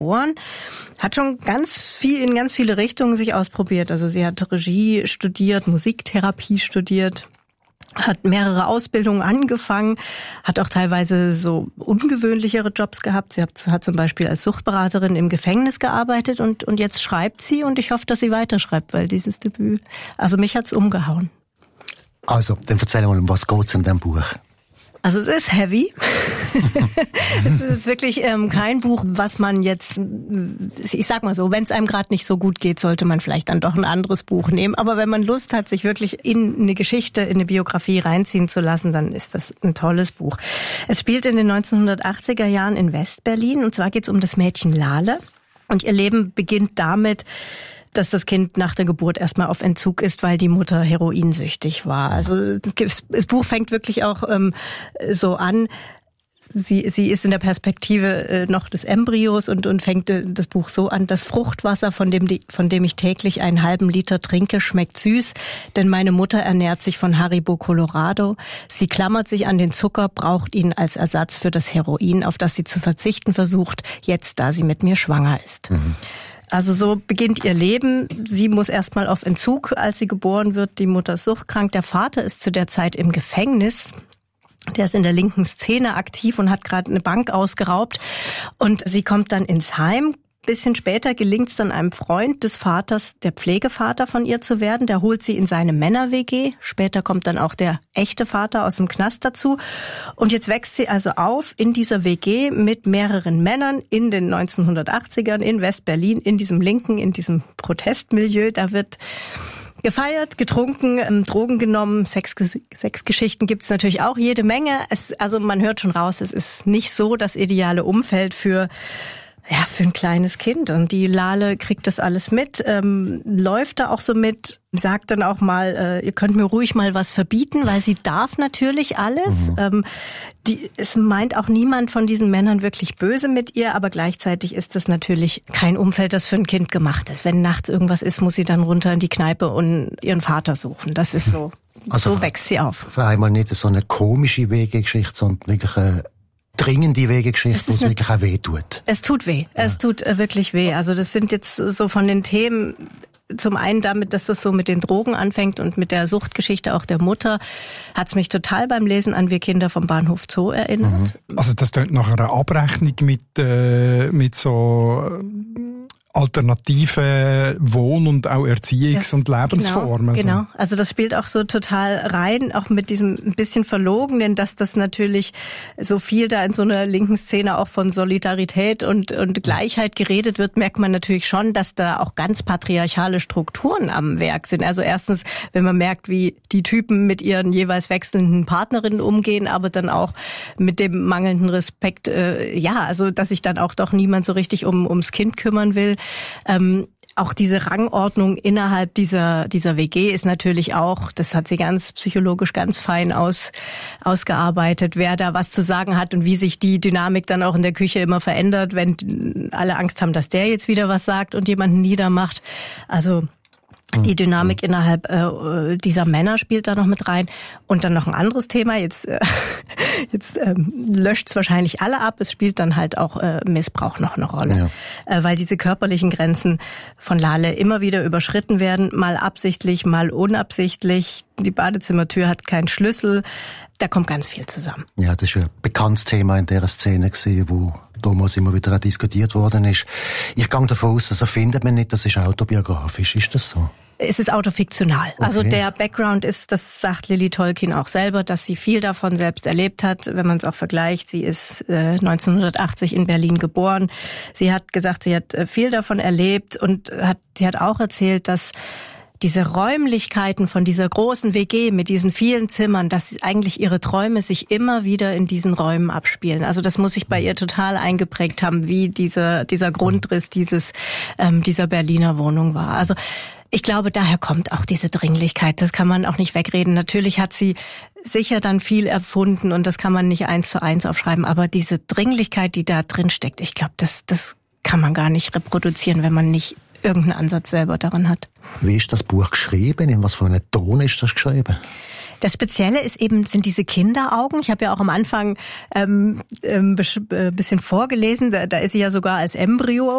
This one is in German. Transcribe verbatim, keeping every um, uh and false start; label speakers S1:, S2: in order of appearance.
S1: geboren. Hat schon ganz viel, in ganz viele Richtungen sich ausprobiert. Also sie hat Regie studiert, Musiktherapie studiert, hat mehrere Ausbildungen angefangen, hat auch teilweise so ungewöhnlichere Jobs gehabt. Sie hat, hat zum Beispiel als Suchtberaterin im Gefängnis gearbeitet und, und jetzt schreibt sie und ich hoffe, dass sie weiterschreibt, weil dieses Debüt, also mich hat's umgehauen.
S2: Also, dann erzähl mal, um was geht's in dem Buch?
S1: Also es ist heavy. Es ist wirklich ähm, kein Buch, was man jetzt, ich sag mal so, wenn es einem gerade nicht so gut geht, sollte man vielleicht dann doch ein anderes Buch nehmen. Aber wenn man Lust hat, sich wirklich in eine Geschichte, in eine Biografie reinziehen zu lassen, dann ist das ein tolles Buch. Es spielt in den neunzehnhundertachtziger Jahren in Westberlin und zwar geht es um das Mädchen Lale. Und ihr Leben beginnt damit, dass das Kind nach der Geburt erstmal auf Entzug ist, weil die Mutter heroinsüchtig war. Also das Buch fängt wirklich auch ähm, so an. Sie, sie ist in der Perspektive äh, noch des Embryos und, und fängt äh, das Buch so an. Das Fruchtwasser, von dem, die, von dem ich täglich einen halben Liter trinke, schmeckt süß, denn meine Mutter ernährt sich von Haribo Colorado. Sie klammert sich an den Zucker, braucht ihn als Ersatz für das Heroin, auf das sie zu verzichten versucht, jetzt da sie mit mir schwanger ist. Mhm. Also so beginnt ihr Leben. Sie muss erstmal auf Entzug, als sie geboren wird. Die Mutter ist suchtkrank. Der Vater ist zu der Zeit im Gefängnis. Der ist in der linken Szene aktiv und hat gerade eine Bank ausgeraubt. Und sie kommt dann ins Heim. Bisschen später gelingt es dann einem Freund des Vaters, der Pflegevater von ihr zu werden. Der holt sie in seine Männer-W G. Später kommt dann auch der echte Vater aus dem Knast dazu. Und jetzt wächst sie also auf in dieser W G mit mehreren Männern in den neunzehnhundertachtzigern in West-Berlin, in diesem linken, in diesem Protestmilieu. Da wird gefeiert, getrunken, Drogen genommen, Sex, Sexgeschichten gibt's natürlich auch jede Menge. Es, also man hört schon raus, es ist nicht so das ideale Umfeld für Ja, für ein kleines Kind. Und die Lale kriegt das alles mit, ähm, läuft da auch so mit, sagt dann auch mal, äh, ihr könnt mir ruhig mal was verbieten, weil sie darf natürlich alles. Mhm. Ähm, die, es meint auch niemand von diesen Männern wirklich böse mit ihr, aber gleichzeitig ist das natürlich kein Umfeld, das für ein Kind gemacht ist. Wenn nachts irgendwas ist, muss sie dann runter in die Kneipe und ihren Vater suchen. Das ist so, also so wächst sie auf.
S2: Für einmal nicht so eine komische Wegegeschichte, sondern wirklich eine dringende Wegegeschichte, wo es wirklich auch weh tut.
S1: Es tut weh. Ja. Es tut wirklich weh. Also das sind jetzt so von den Themen, zum einen damit, dass das so mit den Drogen anfängt und mit der Suchtgeschichte auch der Mutter, hat es mich total beim Lesen an Wir Kinder vom Bahnhof Zoo erinnert.
S3: Mhm. Also das klingt nach einer Abrechnung mit, äh, mit so alternative Wohn- und auch Erziehungs- das, und Lebensformen.
S1: Genau, genau, also das spielt auch so total rein, auch mit diesem ein bisschen Verlogenen, dass das natürlich so viel da in so einer linken Szene auch von Solidarität und, und Gleichheit geredet wird, merkt man natürlich schon, dass da auch ganz patriarchale Strukturen am Werk sind. Also erstens, wenn man merkt, wie die Typen mit ihren jeweils wechselnden Partnerinnen umgehen, aber dann auch mit dem mangelnden Respekt, äh, ja, also dass sich dann auch doch niemand so richtig um ums Kind kümmern will. Ähm, auch diese Rangordnung innerhalb dieser dieser W G ist natürlich auch, das hat sie ganz psychologisch ganz fein aus ausgearbeitet, wer da was zu sagen hat und wie sich die Dynamik dann auch in der Küche immer verändert, wenn alle Angst haben, dass der jetzt wieder was sagt und jemanden niedermacht. Also die Dynamik innerhalb äh, dieser Männer spielt da noch mit rein. Und dann noch ein anderes Thema. Jetzt, äh, jetzt ähm, löscht es wahrscheinlich alle ab. Es spielt dann halt auch äh, Missbrauch noch eine Rolle. Ja. Äh, weil diese körperlichen Grenzen von Lale immer wieder überschritten werden. Mal absichtlich, mal unabsichtlich. Die Badezimmertür hat keinen Schlüssel. Da kommt ganz viel zusammen.
S2: Ja, das ist ein bekanntes Thema in dieser Szene gewesen, wo damals immer wieder auch diskutiert worden ist. Ich gehe davon aus, das erfindet man nicht, das ist autobiografisch. Ist das so?
S1: Es ist autofiktional. Okay. Also der Background ist, das sagt Lily Tolkien auch selber, dass sie viel davon selbst erlebt hat. Wenn man es auch vergleicht, sie ist äh, neunzehnhundertachtzig in Berlin geboren. Sie hat gesagt, sie hat viel davon erlebt und hat, sie hat auch erzählt, dass diese Räumlichkeiten von dieser großen W G mit diesen vielen Zimmern, dass eigentlich ihre Träume sich immer wieder in diesen Räumen abspielen. Also das muss sich bei ihr total eingeprägt haben, wie dieser dieser Grundriss dieses ähm, dieser Berliner Wohnung war. Also ich glaube, daher kommt auch diese Dringlichkeit. Das kann man auch nicht wegreden. Natürlich hat sie sicher dann viel erfunden und das kann man nicht eins zu eins aufschreiben. Aber diese Dringlichkeit, die da drin steckt, ich glaube, das das kann man gar nicht reproduzieren, wenn man nicht irgendeinen Ansatz selber daran hat.
S2: Wie ist das Buch geschrieben? In was für einem Ton ist das geschrieben?
S1: Das Spezielle ist eben, sind diese Kinderaugen. Ich habe ja auch am Anfang ähm, ein bisschen vorgelesen, da, da ist sie ja sogar als Embryo